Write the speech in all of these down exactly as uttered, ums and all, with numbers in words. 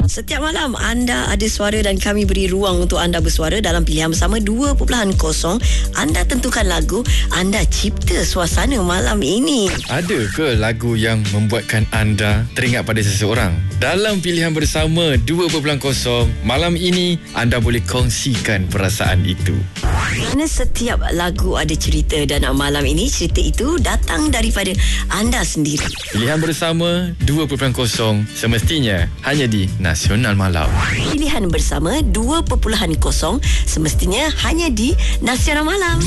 Setiap malam anda ada suara dan kami beri ruang untuk anda bersuara dalam pilihan bersama dua titik kosong. Anda tentukan lagu, anda cipta suasana malam ini. Ada ke lagu yang membuatkan anda teringat pada seseorang? Dalam pilihan bersama dua titik kosong malam ini, anda boleh kongsikan perasaan itu. Kerana setiap lagu ada cerita dan malam ini cerita itu datang daripada anda sendiri. Pilihan bersama dua titik kosong semestinya hanya di Nasional Malam. Pilihan bersama dua titik kosong semestinya hanya di Nasional Malam.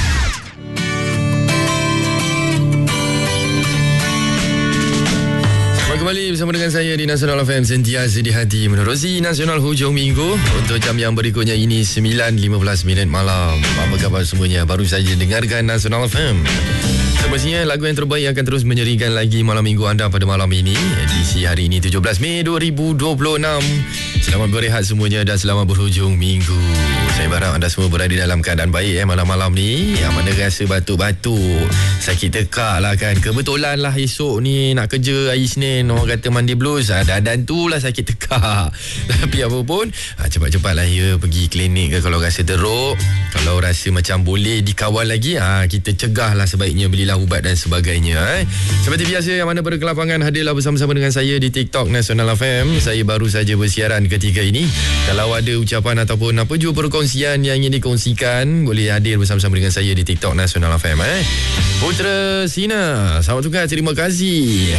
Kembali bersama dengan saya di Nasional F M, sentiasa di hati menerusi Nasional hujung minggu. Untuk jam yang berikutnya ini sembilan lima belas minit malam. Apa khabar semuanya? Baru saja dengarkan Nasional F M. Semestinya lagu yang terbaik akan terus menyerikan lagi malam minggu anda pada malam ini. Edisi hari ini tujuh belas Mei dua ribu dua puluh enam. Selamat berehat semuanya dan selamat berhujung minggu. Saya harap anda semua berada dalam keadaan baik eh, malam-malam ni. Yang mana rasa batuk-batuk, sakit tekak lah kan. Kebetulan lah esok ni nak kerja hari Senin. Orang kata mandi blues, dadan tu lah sakit tekak. Tapi apa pun, cepat-cepat lah ya pergi klinik ke kalau rasa teruk. Kalau rasa macam boleh dikawal lagi, ha, kita cegah lah sebaiknya belilah ubat dan sebagainya. Eh. Seperti biasa, yang mana pada kelapangan hadirlah bersama-sama dengan saya di TikTok Nasional F M. Saya baru saja bersiaran ketika ini. Kalau ada ucapan ataupun apa jua perkongsian yang ingin dikongsikan, boleh hadir bersama-sama dengan saya di TikTok Nasional F M. Eh. Putra Sina, selamat tukar, terima kasih.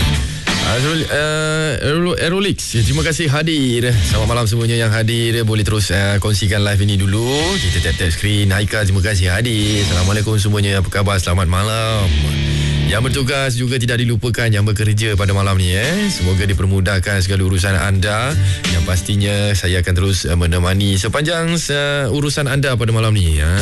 Uh, Aerolix, terima kasih hadir. Selamat malam semuanya yang hadir. Boleh terus uh, kongsikan live ini dulu. Kita tap-tap skrin. Haikal, terima kasih hadir. Assalamualaikum semuanya, apa khabar? Selamat malam. Yang bertugas juga tidak dilupakan yang bekerja pada malam ni eh. Semoga dipermudahkan segala urusan anda. Yang pastinya saya akan terus uh, menemani sepanjang uh, urusan anda pada malam ni. Ha.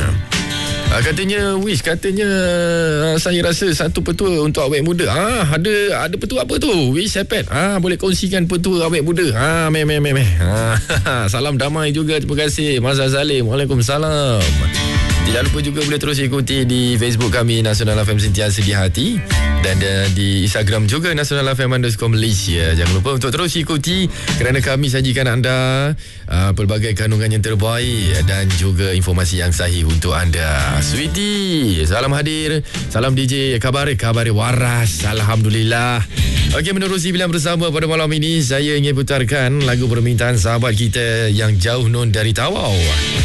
Uh, katanya Wish, katanya uh, saya rasa satu petua untuk awet muda. Ah, ada ada petua apa tu? Wish Sepet. Ah, boleh kongsikan petua awet muda. Ah, meh meh meh meh. Ah, salam damai juga, terima kasih Mas Zalim. Waalaikumsalam. Tidak lupa juga boleh terus ikuti di Facebook kami Nasional F M sentiasa di hati, dan uh, di Instagram juga Nasional F M underscore Malaysia. Jangan lupa untuk terus ikuti kerana kami sajikan anda uh, pelbagai kandungan yang terbaik dan juga informasi yang sahih untuk anda. Sweetie, salam hadir. Salam D J, kabar kabar waras. Alhamdulillah. Okey, menerusi pilihan bersama pada malam ini, saya ingin putarkan lagu permintaan sahabat kita yang jauh non dari Tawau.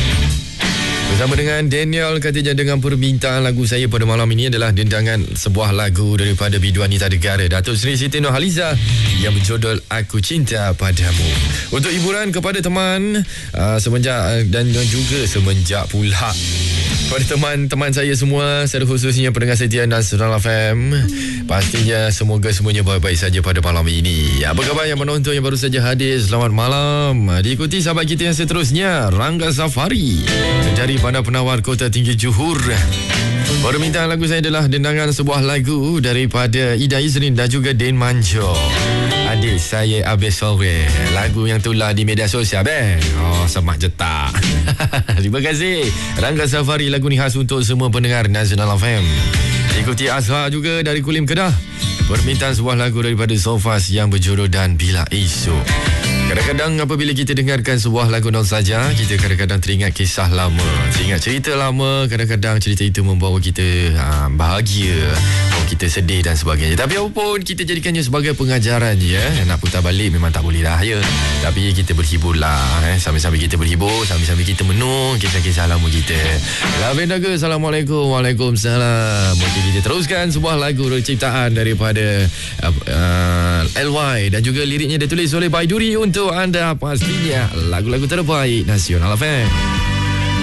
Bersama dengan Daniel, katanya dengan permintaan lagu saya pada malam ini adalah dendangan sebuah lagu daripada biduan Nita Negara, Datuk Seri Siti Nurhaliza, yang berjudul Aku Cinta Padamu. Untuk hiburan kepada teman uh, semenjak uh, dan juga semenjak pula kepada teman-teman saya semua, secara khususnya pendengar setia Nasional F M. Pastinya semoga semuanya baik-baik saja pada malam ini. Apa khabar yang menonton yang baru saja hadir? Selamat malam. Diikuti sahabat kita yang seterusnya, Rangga Safari dari Bandar Penawar, Kota Tinggi, Johor. Permintaan lagu saya adalah dendangan sebuah lagu daripada Ida Izrin dan juga Din Manjo. Adik saya habis sore. Lagu yang tular di media sosial eh. Oh, semak jetak. Terima kasih Rangga Safari. Lagu ni khas untuk semua pendengar Nasional F M. Ikuti Azhar juga dari Kulim, Kedah. Permintaan sebuah lagu daripada Sofas yang berjudul Dan Bila Esok. Kadang-kadang apabila kita dengarkan sebuah lagu nostalgia, kita kadang-kadang teringat kisah lama, teringat cerita lama. Kadang-kadang cerita itu membawa kita ha, bahagia, membawa kita sedih dan sebagainya. Tapi apapun, kita jadikannya sebagai pengajaran je. Eh. Nak putar balik memang tak boleh dah ya. Tapi kita berhiburlah. Eh. Sambil-sambil kita berhibur, sambil-sambil kita menung kisah-kisah lama kita. Lavendaga, Assalamualaikum. Waalaikumsalam. Mungkin kita teruskan sebuah lagu ciptaan daripada uh, uh, L Y dan juga liriknya ditulis oleh Baiduri untuk anda, pastinya lagu-lagu terbaik Nasional F M.